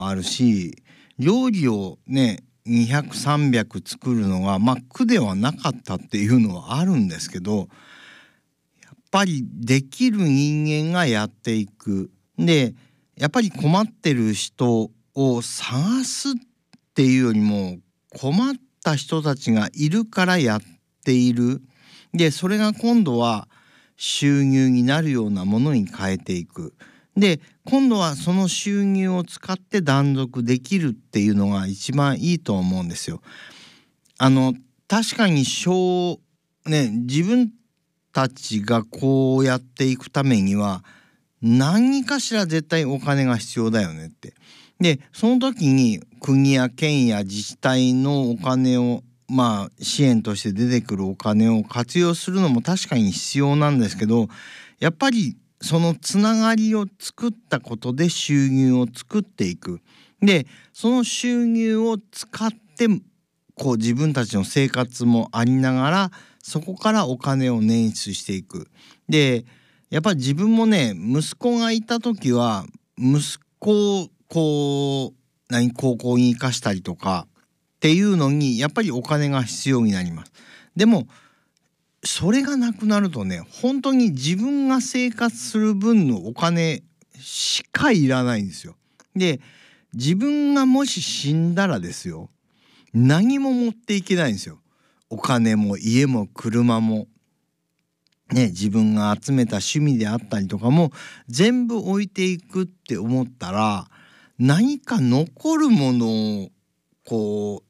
あるし、料理をね200、300作るのが苦ではなかったっていうのはあるんですけど、やっぱりできる人間がやっていく。でやっぱり困ってる人を探すっていうよりも、困った人たちがいるからやっている。でそれが今度は収入になるようなものに変えていく。で今度はその収入を使って断足できるっていうのが一番いいと思うんですよ。確かに自分たちがこうやっていくためには何かしら絶対お金が必要だよねって。でその時に国や県や自治体のお金を支援として出てくるお金を活用するのも確かに必要なんですけど、やっぱりそのつながりを作ったことで収入を作っていく。でその収入を使って自分たちの生活もありながら、そこからお金を捻出していく。でやっぱり自分もね、息子がいた時は息子を高校に行かしたりとかっていうのにやっぱりお金が必要になります。でもそれがなくなるとね、本当に自分が生活する分のお金しかいらないんですよ。で自分がもし死んだらですよ、何も持っていけないんですよ。お金も家も車もね、自分が集めた趣味であったりとかも全部置いていくって思ったら、何か残るものを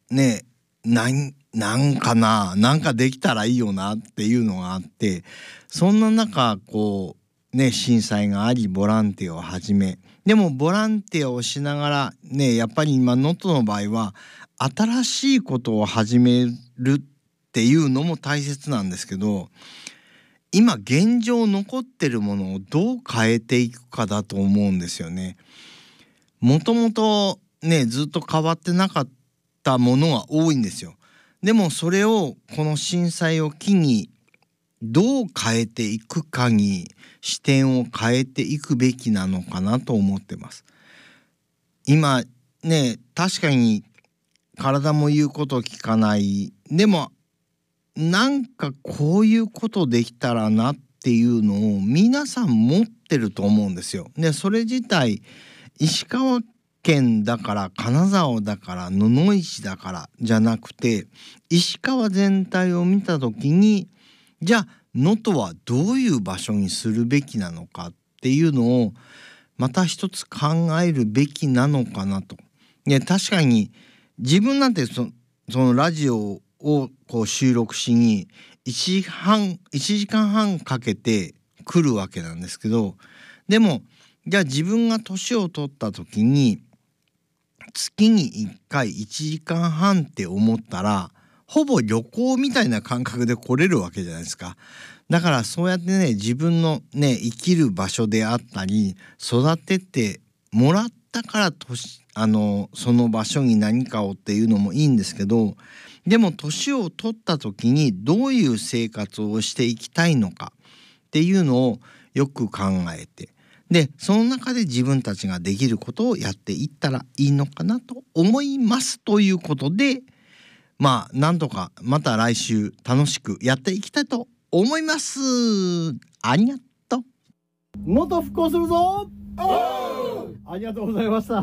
なんかできたらいいよなっていうのがあって、そんな中震災がありボランティアを始め、でもボランティアをしながらね、やっぱり今能登の場合は新しいことを始めるっていうのも大切なんですけど、今現状残ってるものをどう変えていくかだと思うんですよね。もともとね、ずっと変わってなかったものが多いんですよ。でもそれをこの震災を機にどう変えていくかに視点を変えていくべきなのかなと思ってます。今ね、確かに体も言うこと聞かない。でもなんかこういうことできたらなっていうのを皆さん持ってると思うんですよ。でそれ自体石川県だから金沢だから野々市だからじゃなくて、石川全体を見た時に、じゃあ能登はどういう場所にするべきなのかっていうのをまた一つ考えるべきなのかなと。確かに自分なんてそのラジオを収録しに1時間半かけて来るわけなんですけど、でもじゃあ自分が年を取った時に月に1回1時間半って思ったら、ほぼ旅行みたいな感覚で来れるわけじゃないですか。だからそうやってね、自分のね生きる場所であったり育ててもらったからその場所に何かをっていうのもいいんですけど、でも年を取った時にどういう生活をしていきたいのかっていうのをよく考えて、でその中で自分たちができることをやっていったらいいのかなと思いますということで、なんとかまた来週楽しくやっていきたいと思います。ありがとう。 能登復興するぞ。ありがとうございました。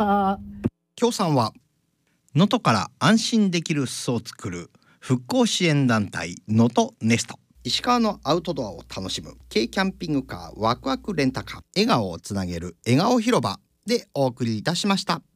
協賛は能登から安心できる巣を作る復興支援団体能登ネスト。石川のアウトドアを楽しむ軽キャンピングカーワクワクレンタカー、笑顔をつなげる笑顔広場でお送りいたしました。